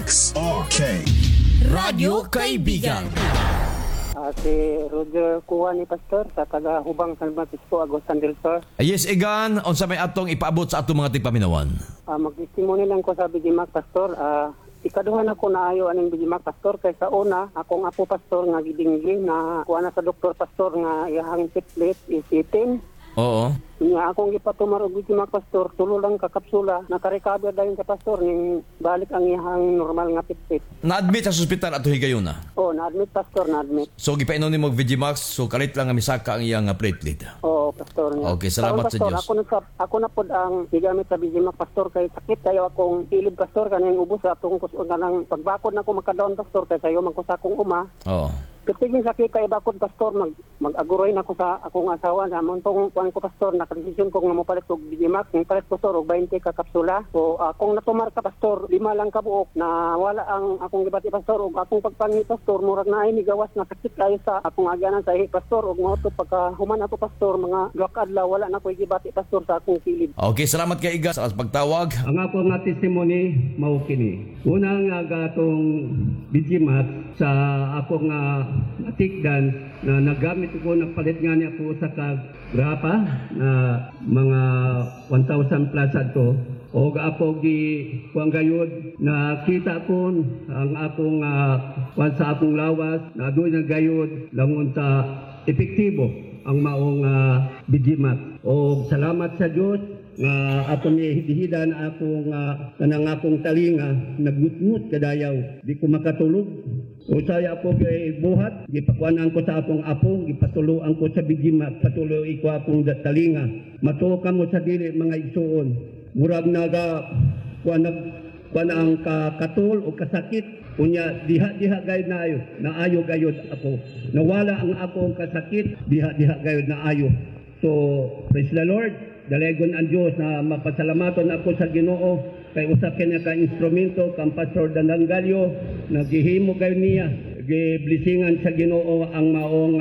Max. Okay. Radyo Kaibigan. Si Roger Kuha ni Pastor sa taga-Hubang San Francisco, Agustin del Sur. Yes, Igan, unsa may atong ipaabot sa atong mga tigpaminawan? Mag-testimony lang ko sa Bijimak, Pastor. Ikaduhan ako na ayo aning Bijimak, Pastor. Kay sa una, akong apo, Pastor, nga gidingli na kuha na sa doktor, Pastor, nga iyahang tiplet is 18. Oo. Nga akong ipatumar og Bijimak, Pastor, tulo lang ka kapsula. Nakarecover dayon ka, Pastor, ning balik ang iyahang normal nga tiplet. Na-admit sa ospital ato higayon na. Na-admit, Pastor, na-admit. So gipainom nimo Vigimax, so kalit lang nga misaka ang iyang platelet. Oo, Pastor. Okay, salamat Pastor, sa Diyos. Ako na pod ang gigamit sa Bijimak, Pastor, kay sakit kayo akong ilib, Pastor, kanang ubos atong kanang pagbakod na ko makadaon, Pastor, kay sayo man ko sa akong uma. Oo. Kapiging sakit kay bakod, Pastor, mag-aguroy na ko sa akong asawa na montong kuan ko, Pastor, nakadesisyon ko nga mopalit og Bijimak, ning palit, Pastor, og 20 ka kapsula. So akong natumar ka, Pastor, 5 lang ka buok na wala ang akong gibati, Pastor, og akong pagpangi, Pastor, murag na ay migawas na sakit kayo sa akong agyanan sa ihi, Pastor, og mao to pagka human ato, Pastor, mga 2 adlaw wala na ko'y gibati, Pastor, sa akong kilid. Okay, salamat kay Igan sa pagtawag. Ang ako nga testimony mao kini. Unang nga gatong Bijimat sa ako nga natikdan na nagamit ko nagpalit nga niya po sa grapa na mga 1,000 plus ato o ako gi kuang gayud na kita ko ang akong sa akong lawas na doon na gayud langon sa epektibo ang maong Bijimat. O salamat sa Dios nga atong ihihidan akong kanang akong talinga nagmutmut kadayaw di ko makatulog o saya ako kay buhat gipakuanan ko sa akong apo gipatuluan ko sa Bijimak patuloy ko akong talinga matuo ka mo sa dili mga igsuon murag naga kuan ang katul o kasakit unya diha gayud na ayo gayud ako nawala ang akong kasakit diha gayud na ayo. So praise the Lord. Dalagon ang Diyos na mapasalamaton ako sa Ginoo kay usa kanya ka instrumento kang Pastor Dandangalyo naghihimo kayo niya giblisingan sa Ginoo ang maong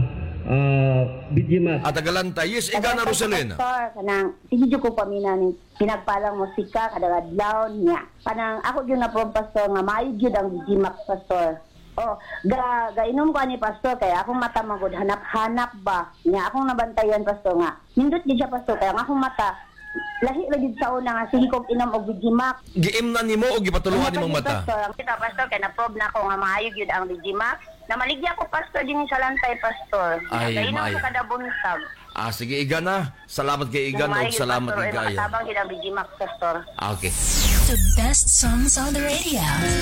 Bijimat. At Agalanta, yes, Igan na Rosalyn. Pastor, kanang sige ko pamina ni pinagpalang musika kada adlaw niya. Kanang ako gyud na po, Pastor, nga maayo gyud ang Bijimak, Pastor. Gainom ko ni Pastor kaya akong mata magud hanap-hanap ba niya akong nabantayan, Pastor, nga nindot gid siya, Pastor, kaya ang akong mata lahi ra gid sa una nga sige kog inom og Bijimak. Giimnan nimo o gipatuluan nimong mata? Pastor, ang kita, Pastor, kay na-probe na ko nga maayo gyud ang Bijimak. Na maligya ko, Pastor, din sa lantay, Pastor. Kainom ko kada buntag. Sige, Igan na. Salamat kay Igan o salamat kay Gaya. Matabang gid ang Bijimak, Pastor. Okay. The best songs on the radio.